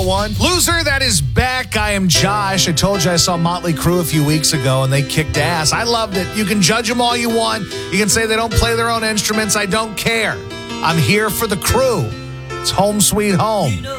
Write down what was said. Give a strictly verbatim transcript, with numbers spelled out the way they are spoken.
oh one. Loser that is back. I am Josh. I told you I saw Motley Crue a few weeks ago, and they kicked ass. I loved it. You can judge them all you want. You can say they don't play their own instruments. I don't care. I'm here for the crew. It's home sweet home.